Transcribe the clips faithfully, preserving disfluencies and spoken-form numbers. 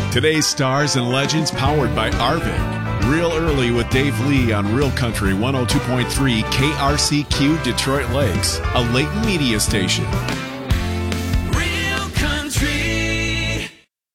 Today's stars and legends powered by Arvin. Real early with Dave Lee on Real Country one oh two point three K R C Q Detroit Lakes, a Layton media station. Real Country.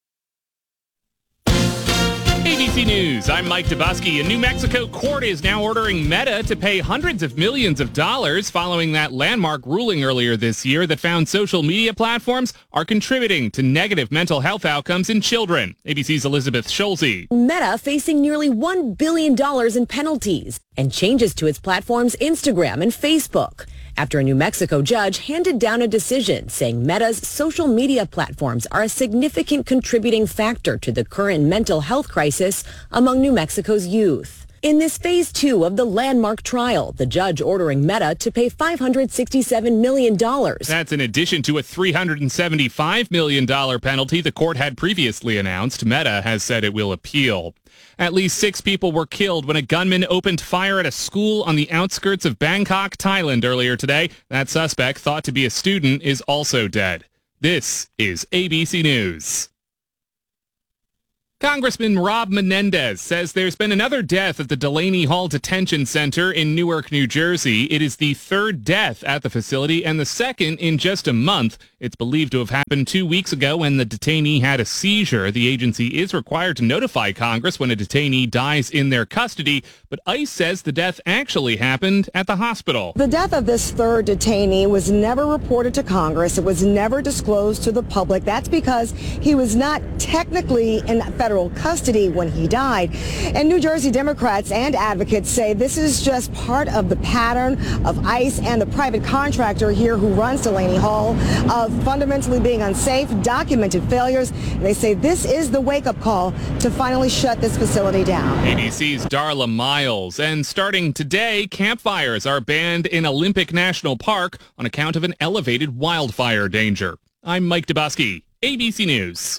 A B C News, I'm Mike Dubusky. A New Mexico court is now ordering Meta to pay hundreds of millions of dollars following that landmark ruling earlier this year that found social media platforms are contributing to negative mental health outcomes in children. A B C's Elizabeth Schulze. Meta facing nearly one billion dollars in penalties and changes to its platforms Instagram and Facebook after a New Mexico judge handed down a decision saying Meta's social media platforms are a significant contributing factor to the current mental health crisis among New Mexico's youth. In this phase two of the landmark trial, the judge ordering Meta to pay five hundred sixty-seven million dollars. That's in addition to a three hundred seventy-five million dollars penalty the court had previously announced. Meta has said it will appeal. At least six people were killed when a gunman opened fire at a school on the outskirts of Bangkok, Thailand earlier today. That suspect, thought to be a student, is also dead. This is A B C News. Congressman Rob Menendez says there's been another death at the Delaney Hall Detention Center in Newark, New Jersey. It is the third death at the facility and the second in just a month. It's believed to have happened two weeks ago when the detainee had a seizure. The agency is required to notify Congress when a detainee dies in their custody, but ICE says the death actually happened at the hospital. The death of this third detainee was never reported to Congress. It was never disclosed to the public. That's because he was not technically in federal custody when he died. And New Jersey Democrats and advocates say this is just part of the pattern of ICE and the private contractor here who runs Delaney Hall of fundamentally being unsafe, documented failures. And they say this is the wake-up call to finally shut this facility down. A B C's Darla Miles. And starting today, campfires are banned in Olympic National Park on account of an elevated wildfire danger. I'm Mike Dubusky, A B C News.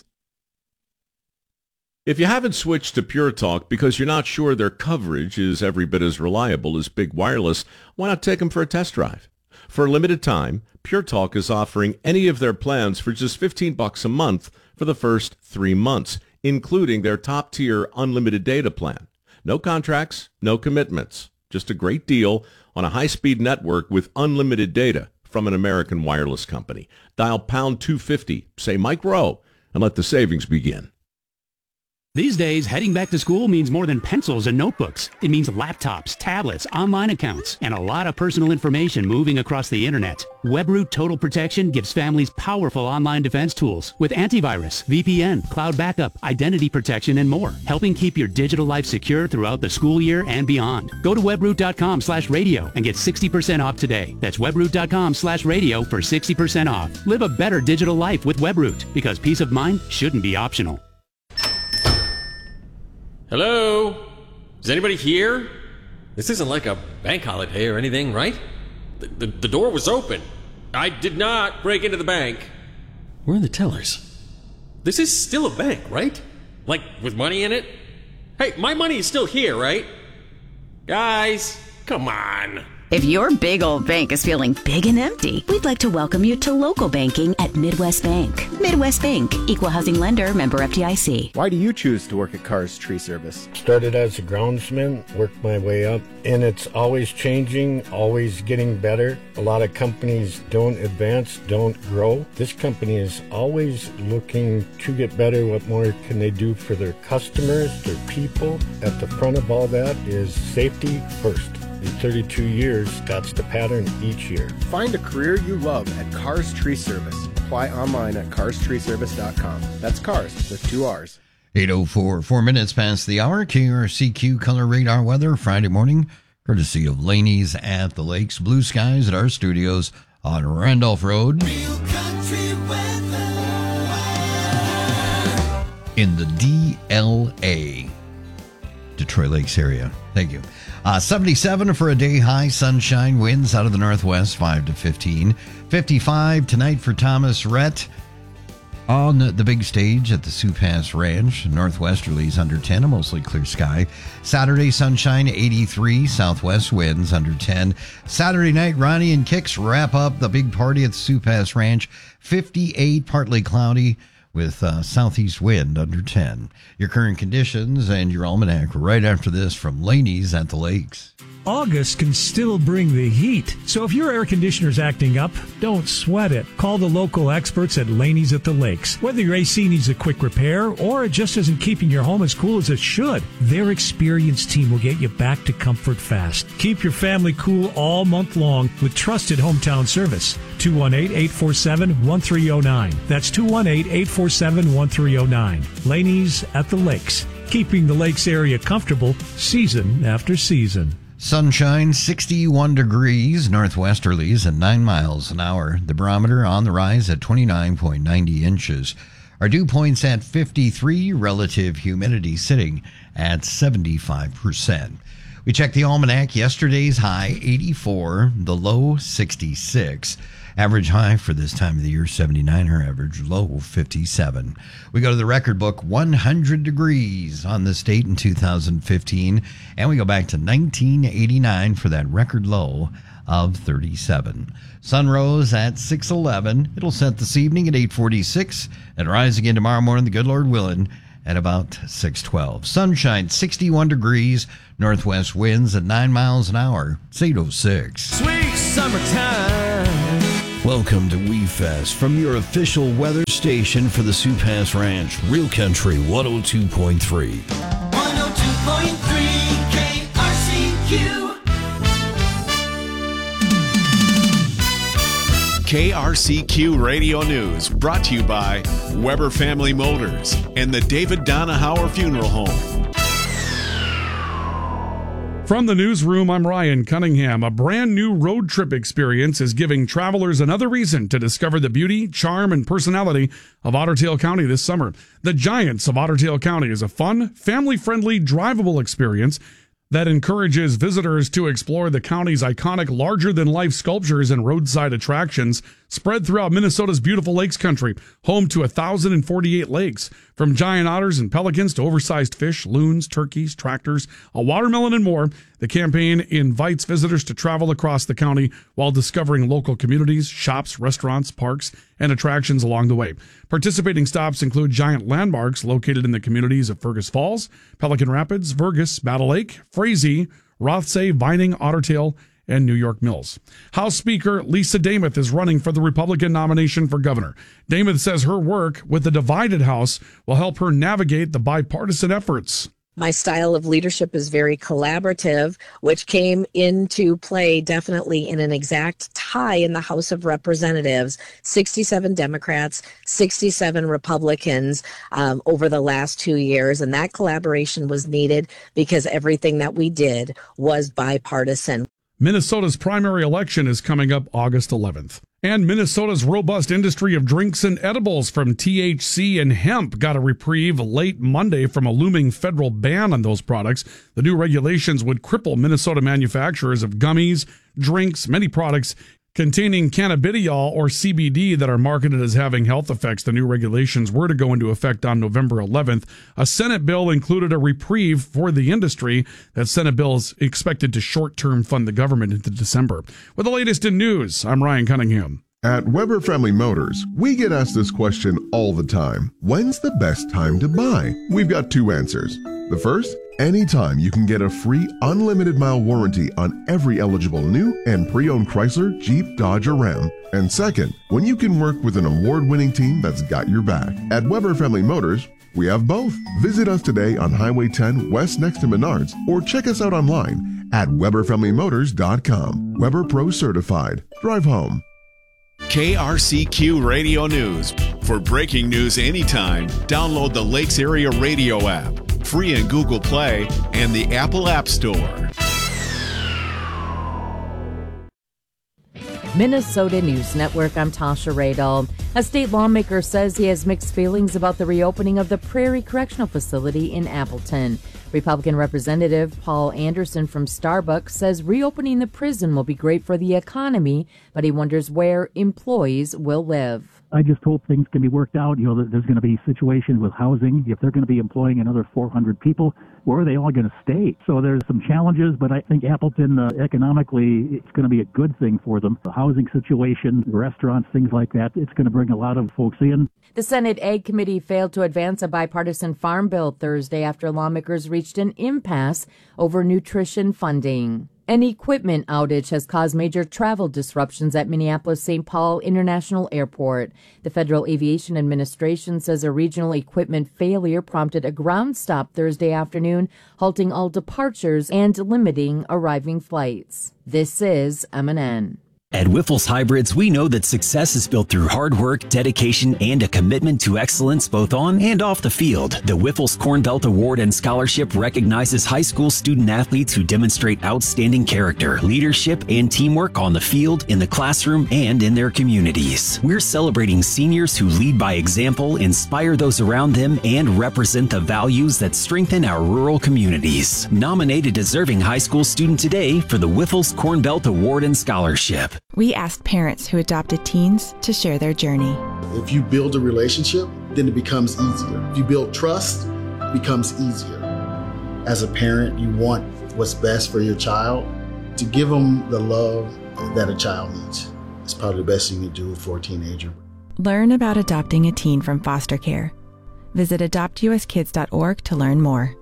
If you haven't switched to Pure Talk because you're not sure their coverage is every bit as reliable as Big Wireless, why not take them for a test drive? For a limited time, Pure Talk is offering any of their plans for just fifteen bucks a month for the first three months, including their top-tier unlimited data plan. No contracts, no commitments. Just a great deal on a high-speed network with unlimited data from an American wireless company. Dial pound two fifty, say Mike Rowe, and let the savings begin. These days, heading back to school means more than pencils and notebooks. It means laptops, tablets, online accounts, and a lot of personal information moving across the internet. WebRoot Total Protection gives families powerful online defense tools with antivirus, V P N, cloud backup, identity protection, and more, helping keep your digital life secure throughout the school year and beyond. Go to webroot.com slash radio and get sixty percent off today. That's webroot.com slash radio for sixty percent off. Live a better digital life with WebRoot, because peace of mind shouldn't be optional. Hello? Is anybody here? This isn't like a bank holiday or anything, right? The, the, the door was open. I did not break into the bank. Where are the tellers? This is still a bank, right? Like, with money in it? Hey, my money is still here, right? Guys, come on. If your big old bank is feeling big and empty, we'd like to welcome you to local banking at Midwest Bank. Midwest Bank, Equal Housing Lender, member F D I C. Why do you choose to work at Cars Tree Service? Started as a groundsman, worked my way up, and it's always changing, always getting better. A lot of companies don't advance, don't grow. This company is always looking to get better. What more can they do for their customers, their people? At the front of all that is safety first. In thirty-two years, that's the pattern each year. Find a career you love at Cars Tree Service. Apply online at cars tree service dot com. That's cars with two R's. eight oh four, four minutes past the hour. K R C Q Color Radar Weather Friday morning, courtesy of Laney's at the Lakes. Blue skies at our studios on Randolph Road. Real Country Weather. In the D L A, Detroit Lakes area. Thank you. Uh, seventy-seven for a day high, sunshine, winds out of the northwest, five to fifteen. fifty-five tonight for Thomas Rhett on the big stage at the Sioux Pass Ranch. Northwesterlies under ten, a mostly clear sky. Saturday, sunshine, eighty-three. Southwest winds under ten. Saturday night, Ronnie and Kicks wrap up the big party at the Sioux Pass Ranch. fifty-eight, partly cloudy with uh, southeast wind under ten. Your current conditions and your almanac right after this from Laney's at the Lakes. August can still bring the heat, so if your air conditioner's acting up, don't sweat it. Call the local experts at Laney's at the Lakes. Whether your A C needs a quick repair or it just isn't keeping your home as cool as it should, their experienced team will get you back to comfort fast. Keep your family cool all month long with trusted hometown service. two one eight, eight four seven, one three zero nine. That's two one eight, eight four seven, one three zero nine. Laney's at the Lakes, keeping the Lakes area comfortable season after season. Sunshine, sixty-one degrees, northwesterlies at nine miles an hour. The barometer on the rise at twenty-nine point nine zero inches. Our dew points at fifty-three, relative humidity sitting at seventy-five percent. We checked the almanac. Yesterday's high, eighty-four, the low, sixty-six. Average high for this time of the year, seventy-nine. Our average low, fifty-seven. We go to the record book, one hundred degrees on this date in two thousand fifteen. And we go back to nineteen eighty-nine for that record low of thirty-seven. Sun rose at six eleven. It'll set this evening at eight forty-six and rise again tomorrow morning, the good Lord willing, at about six twelve. Sunshine, sixty-one degrees, northwest winds at nine miles an hour. It's eight oh six. Sweet summertime. Welcome to We Fest from your official weather station for the Sioux Pass Ranch, Real Country one oh two point three. one oh two point three K R C Q. K R C Q Radio News, brought to you by Weber Family Motors and the David Donahauer Funeral Home. From the newsroom, I'm Ryan Cunningham. A brand new road trip experience is giving travelers another reason to discover the beauty, charm, and personality of Otter Tail County this summer. The Giants of Otter Tail County is a fun, family-friendly, drivable experience that encourages visitors to explore the county's iconic larger-than-life sculptures and roadside attractions spread throughout Minnesota's beautiful lakes country, home to one thousand forty-eight lakes. From giant otters and pelicans to oversized fish, loons, turkeys, tractors, a watermelon, and more, the campaign invites visitors to travel across the county while discovering local communities, shops, restaurants, parks, and attractions along the way. Participating stops include giant landmarks located in the communities of Fergus Falls, Pelican Rapids, Vergus, Battle Lake, Frazee, Rothsay, Vining, Otter Tail, and New York Mills. House Speaker Lisa Dameth is running for the Republican nomination for governor. Dameth says her work with the divided House will help her navigate the bipartisan efforts. My style of leadership is very collaborative, which came into play definitely in an exact tie in the House of Representatives. sixty-seven Democrats, sixty-seven Republicans um, over the last two years. And that collaboration was needed because everything that we did was bipartisan. Minnesota's primary election is coming up August eleventh. And Minnesota's robust industry of drinks and edibles from T H C and hemp got a reprieve late Monday from a looming federal ban on those products. The new regulations would cripple Minnesota manufacturers of gummies, drinks, many products containing cannabidiol or C B D that are marketed as having health effects. The new regulations were to go into effect on November eleventh. A Senate bill included a reprieve for the industry. That Senate bill is expected to short-term fund the government into December. With the latest in news, I'm Ryan Cunningham. At Weber Family Motors, we get asked this question all the time. When's the best time to buy? We've got two answers. The first, anytime you can get a free unlimited mile warranty on every eligible new and pre-owned Chrysler, Jeep, Dodge, or Ram. And second, when you can work with an award-winning team that's got your back. At Weber Family Motors, we have both. Visit us today on Highway ten West next to Menards or check us out online at Weber Family Motors dot com. Weber Pro Certified. Drive home. K R C Q Radio News. For breaking news anytime, download the Lakes Area Radio app, free in Google Play and the Apple App Store. Minnesota News Network, I'm Tasha Radel. A state lawmaker says he has mixed feelings about the reopening of the Prairie Correctional Facility in Appleton. Republican Representative Paul Anderson from Starbucks says reopening the prison will be great for the economy, but he wonders where employees will live. I just hope things can be worked out. You know, that there's going to be situations with housing. If they're going to be employing another four hundred people, where are they all going to stay? So there's some challenges, but I think Appleton, uh, economically, it's going to be a good thing for them. The housing situation, restaurants, things like that, it's going to bring a lot of folks in. The Senate Ag Committee failed to advance a bipartisan farm bill Thursday after lawmakers reached an impasse over nutrition funding. An equipment outage has caused major travel disruptions at Minneapolis-Saint Paul International Airport. The Federal Aviation Administration says a regional equipment failure prompted a ground stop Thursday afternoon, halting all departures and limiting arriving flights. This is M N N. At Wyffels Hybrids, we know that success is built through hard work, dedication, and a commitment to excellence both on and off the field. The Wyffels Corn Belt Award and Scholarship recognizes high school student athletes who demonstrate outstanding character, leadership, and teamwork on the field, in the classroom, and in their communities. We're celebrating seniors who lead by example, inspire those around them, and represent the values that strengthen our rural communities. Nominate a deserving high school student today for the Wyffels Corn Belt Award and Scholarship. We asked parents who adopted teens to share their journey. If you build a relationship, then it becomes easier. If you build trust, it becomes easier. As a parent, you want what's best for your child. To give them the love that a child needs is probably the best thing you do for a teenager. Learn about adopting a teen from foster care. Visit adopt u s kids dot org to learn more.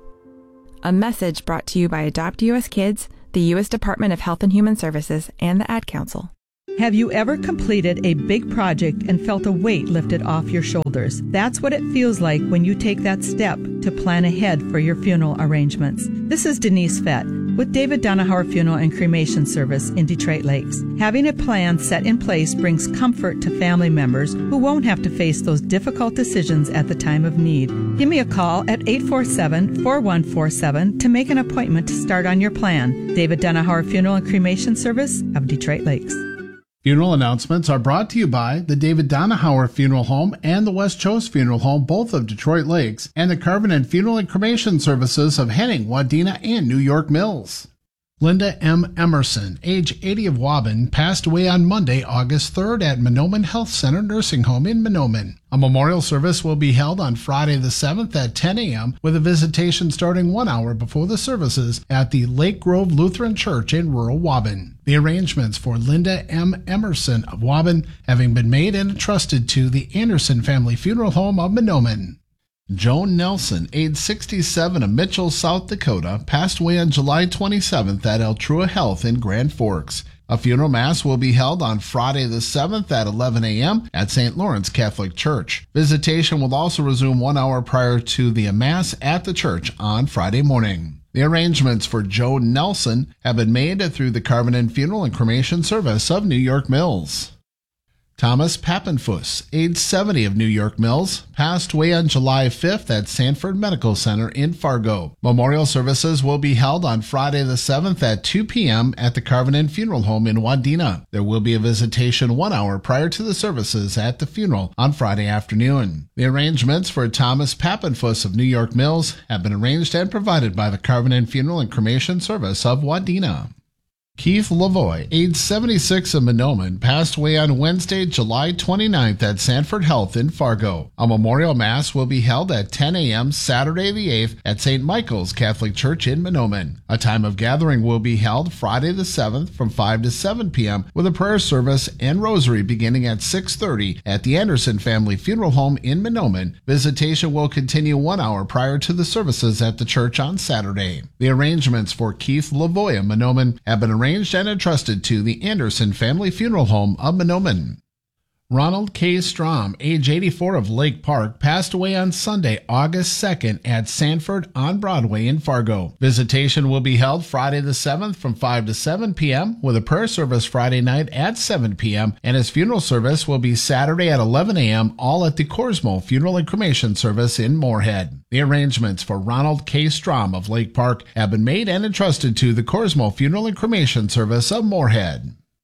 A message brought to you by Adopt U S Kids, the U S Department of Health and Human Services, and the Ad Council. Have you ever completed a big project and felt a weight lifted off your shoulders? That's what it feels like when you take that step to plan ahead for your funeral arrangements. This is Denise Fett with David Donahauer Funeral and Cremation Service in Detroit Lakes. Having a plan set in place brings comfort to family members who won't have to face those difficult decisions at the time of need. Give me a call at eight four seven, four one four seven to make an appointment to start on your plan. David Donahauer Funeral and Cremation Service of Detroit Lakes. Funeral announcements are brought to you by the David Donahauer Funeral Home and the West Chose Funeral Home, both of Detroit Lakes, and the Carvin Funeral and Cremation Services of Henning, Wadena, and New York Mills. Linda M. Emerson, age eighty, of Waban, passed away on Monday, August third at Mahnomen Health Center Nursing Home in Mahnomen. A memorial service will be held on Friday the seventh at ten a.m. with a visitation starting one hour before the services at the Lake Grove Lutheran Church in rural Waban. The arrangements for Linda M. Emerson of Waban having been made and entrusted to the Anderson Family Funeral Home of Mahnomen. Joan Nelson, age sixty-seven, of Mitchell, South Dakota, passed away on July twenty-seventh at Altrua Health in Grand Forks. A funeral mass will be held on Friday the seventh at eleven a.m. at Saint Lawrence Catholic Church. Visitation will also resume one hour prior to the mass at the church on Friday morning. The arrangements for Joan Nelson have been made through the Carvin Funeral and Cremation Service of New York Mills. Thomas Pappenfuss, age seventy, of New York Mills, passed away on July fifth at Sanford Medical Center in Fargo. Memorial services will be held on Friday the seventh at two p.m. at the Carvin Funeral Home in Wadena. There will be a visitation one hour prior to the services at the funeral on Friday afternoon. The arrangements for Thomas Pappenfuss of New York Mills have been arranged and provided by the Carvin Funeral and Cremation Service of Wadena. Keith Lavoie, age seventy-six, of Mahnomen, passed away on Wednesday, July twenty-ninth at Sanford Health in Fargo. A memorial mass will be held at ten a.m. Saturday the eighth at Saint Michael's Catholic Church in Mahnomen. A time of gathering will be held Friday the seventh from five to seven p.m. with a prayer service and rosary beginning at six thirty at the Anderson Family Funeral Home in Mahnomen. Visitation will continue one hour prior to the services at the church on Saturday. The arrangements for Keith Lavoie of Mahnomen have been arranged arranged and entrusted to the Anderson Family Funeral Home of Mahnomen. Ronald K. Strom, age eighty-four, of Lake Park, passed away on Sunday, August second at Sanford on Broadway in Fargo. Visitation will be held Friday the seventh from five to seven p.m. with a prayer service Friday night at seven p.m. and his funeral service will be Saturday at eleven a.m. all at the Corsmo Funeral and Cremation Service in Moorhead. The arrangements for Ronald K. Strom of Lake Park have been made and entrusted to the Corsmo Funeral and Cremation Service of Moorhead.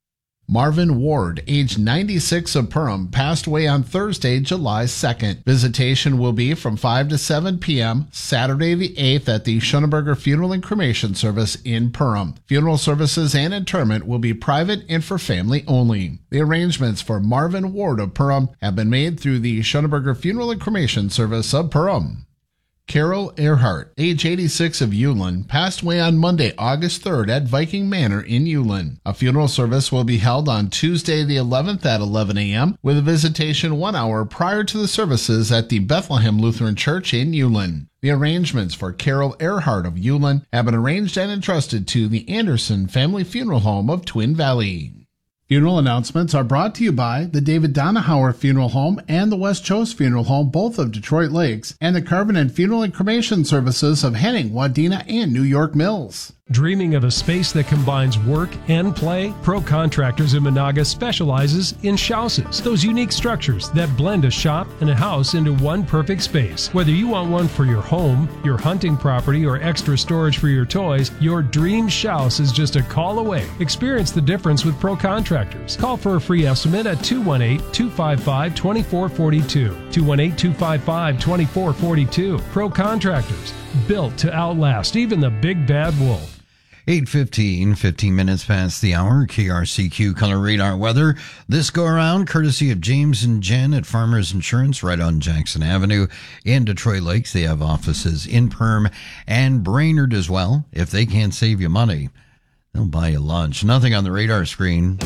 Marvin Ward, age ninety-six, of Perham, passed away on Thursday, July second. Visitation will be from five to seven p.m. Saturday the eighth at the Schoenberger Funeral and Cremation Service in Perham. Funeral services and interment will be private and for family only. The arrangements for Marvin Ward of Perham have been made through the Schoenberger Funeral and Cremation Service of Perham. Carol Earhart, age eighty-six, of Ulen, passed away on Monday, August third at Viking Manor in Ulen. A funeral service will be held on Tuesday the eleventh at eleven a.m. with a visitation one hour prior to the services at the Bethlehem Lutheran Church in Ulen. The arrangements for Carol Earhart of Ulen have been arranged and entrusted to the Anderson Family Funeral Home of Twin Valley. Funeral announcements are brought to you by the David Donahauer Funeral Home and the West Chose Funeral Home, both of Detroit Lakes, and the Carvin Funeral and Cremation Services of Henning, Wadena, and New York Mills. Dreaming of a space that combines work and play? Pro Contractors in Monaga specializes in shouses, those unique structures that blend a shop and a house into one perfect space. Whether you want one for your home, your hunting property, or extra storage for your toys, your dream shouse is just a call away. Experience the difference with Pro Contractors. Call for a free estimate at two one eight, two five five, two four four two. two one eight, two five five, two four four two. Pro Contractors, built to outlast even the big bad wolf. eight fifteen, fifteen minutes past the hour, K R C Q Color Radar Weather. This go around courtesy of James and Jen at Farmers Insurance right on Jackson Avenue in Detroit Lakes. They have offices in Perham and Brainerd as well. If they can't save you money, they'll buy you lunch. Nothing on the radar screen.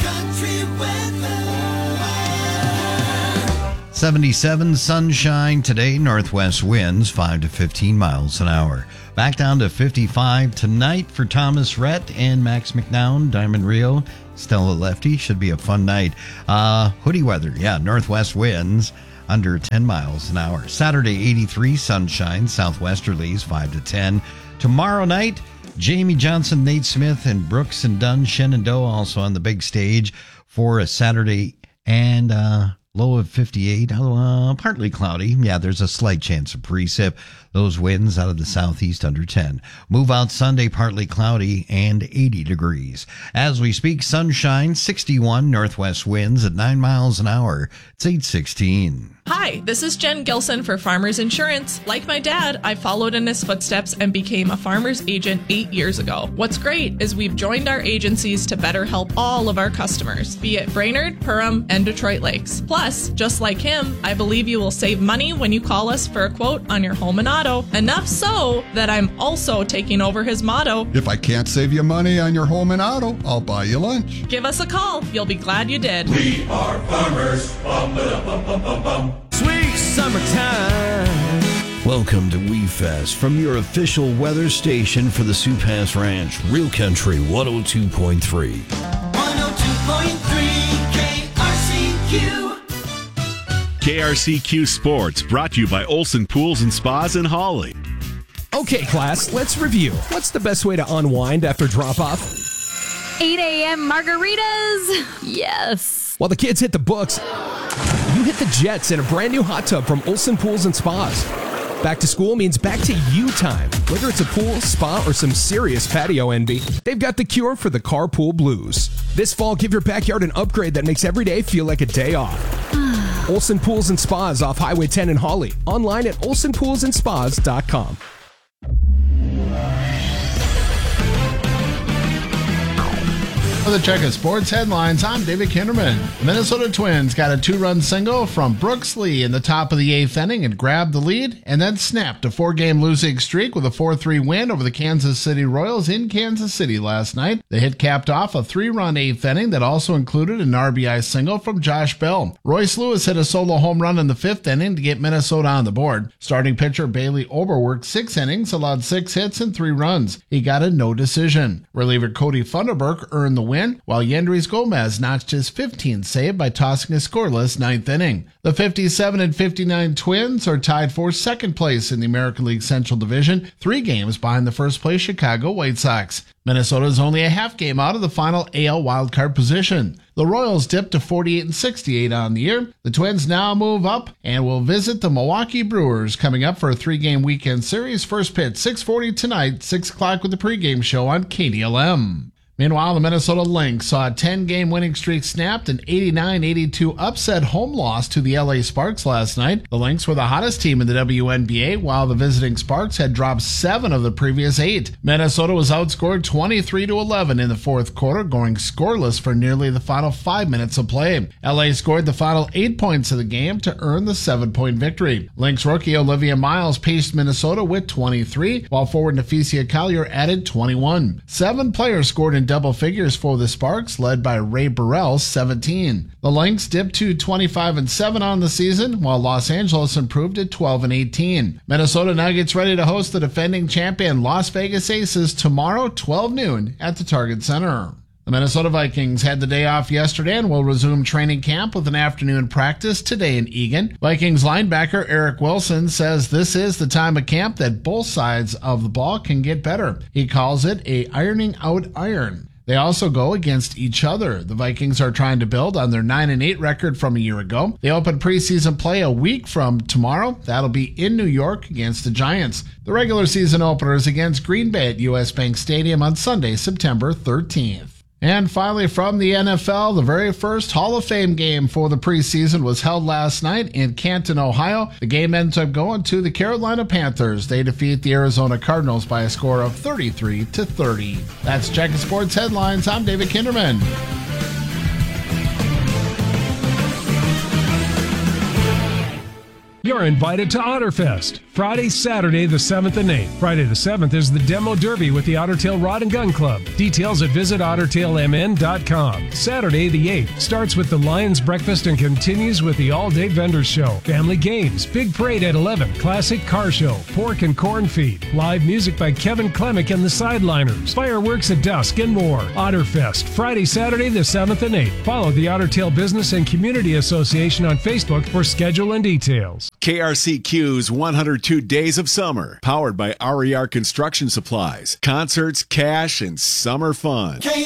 seventy-seven, sunshine today, northwest winds five to fifteen miles an hour. Back down to fifty-five tonight for Thomas Rhett and Max McNown, Diamond Rio, Stella Lefty. Should be a fun night. Uh, hoodie weather, yeah, northwest winds under ten miles an hour. Saturday, eighty-three, sunshine, southwesterlies five to ten. Tomorrow night, Jamie Johnson, Nate Smith, and Brooks and Dunn, Shenandoah also on the big stage for a Saturday, and uh low of fifty-eight, uh, partly cloudy. Yeah, there's a slight chance of precip. Those winds out of the southeast under ten. Move out Sunday, partly cloudy and eighty degrees. As we speak, sunshine, sixty-one, northwest winds at nine miles an hour. It's eight sixteen. Hi, this is Jen Gilson for Farmers Insurance. Like my dad, I followed in his footsteps and became a farmer's agent eight years ago. What's great is we've joined our agencies to better help all of our customers, be it Brainerd, Perham, and Detroit Lakes. Plus, just like him, I believe you will save money when you call us for a quote on your home and auto. Enough so that I'm also taking over his motto. If I can't save you money on your home and auto, I'll buy you lunch. Give us a call. You'll be glad you did. We are farmers. Bum, ba, bum, bum, bum, bum. Sweet summertime. Welcome to WeFest from your official weather station for the Sioux Pass Ranch, Real Country one oh two point three. one oh two point three K R C Q. K R C Q Sports, brought to you by Olson Pools and Spas in Hawley. Okay, class, let's review. What's the best way to unwind after drop-off? eight a.m. margaritas. Yes. While the kids hit the books, you hit the jets in a brand new hot tub from Olson Pools and Spas. Back to school means back to you time. Whether it's a pool, spa, or some serious patio envy, they've got the cure for the carpool blues. This fall, give your backyard an upgrade that makes every day feel like a day off. Olson Pools and Spas off Highway ten in Hawley. Online at olson pools and spas dot com. For the check of sports headlines, I'm David Kinderman. The Minnesota Twins got a two-run single from Brooks Lee in the top of the eighth inning and grabbed the lead, and then snapped a four-game losing streak with a four three win over the Kansas City Royals in Kansas City last night. The hit capped off a three-run eighth inning that also included an R B I single from Josh Bell. Royce Lewis hit a solo home run in the fifth inning to get Minnesota on the board. Starting pitcher Bailey Ober worked six innings, allowed six hits and three runs. He got a no decision. Reliever Cody Funderburk earned the win, while Yendrys Gomez notched his fifteenth save by tossing a scoreless ninth inning. The fifty-seven and fifty-nine Twins are tied for second place in the American League Central Division, three games behind the first place Chicago White Sox. Minnesota is only a half game out of the final A L wildcard position. The Royals dipped to forty-eight and sixty-eight on the year. The Twins now move up and will visit the Milwaukee Brewers coming up for a three-game weekend series. First pitch six forty tonight, six o'clock with the pregame show on K D L M. Meanwhile, the Minnesota Lynx saw a ten-game winning streak snapped, an eighty-nine eighty-two upset home loss to the L A Sparks last night. The Lynx were the hottest team in the W N B A, while the visiting Sparks had dropped seven of the previous eight. Minnesota was outscored twenty-three to eleven in the fourth quarter, going scoreless for nearly the final five minutes of play. L A scored the final eight points of the game to earn the seven-point victory. Lynx rookie Olivia Miles paced Minnesota with twenty-three, while forward Neficia Collier added twenty-one. Seven players scored in double figures for the Sparks, led by Ray Burrell, seventeen. The Lynx dipped to twenty-five and seven on the season, while Los Angeles improved to twelve and eighteen. Minnesota now gets ready to host the defending champion Las Vegas Aces tomorrow, twelve noon, at the Target Center. The Minnesota Vikings had the day off yesterday and will resume training camp with an afternoon practice today in Eagan. Vikings linebacker Eric Wilson says this is the time of camp that both sides of the ball can get better. He calls it a ironing out iron. They also go against each other. The Vikings are trying to build on their nine and eight record from a year ago. They open preseason play a week from tomorrow. That'll be in New York against the Giants. The regular season opener is against Green Bay at U S Bank Stadium on Sunday, September thirteenth. And finally, from the N F L, the very first Hall of Fame game for the preseason was held last night in Canton, Ohio. The game ends up going to the Carolina Panthers. They defeat the Arizona Cardinals by a score of thirty-three to thirty. That's Checking Sports Headlines. I'm David Kinderman. You're invited to Otterfest, Friday, Saturday the seventh and eighth. Friday the seventh is the Demo Derby with the Otter Tail Rod and Gun Club. Details at visit otter tail m n dot com. Saturday the eighth starts with the Lions Breakfast and continues with the All-Day Vendors Show. Family games, big parade at eleven, classic car show, pork and corn feed, live music by Kevin Klemick and the Sideliners, fireworks at dusk, and more. Otterfest, Friday, Saturday the seventh and eighth. Follow the Otter Tail Business and Community Association on Facebook for schedule and details. K R C Q's one hundred two Days of Summer, powered by R E R Construction Supplies. Concerts, cash, and summer fun.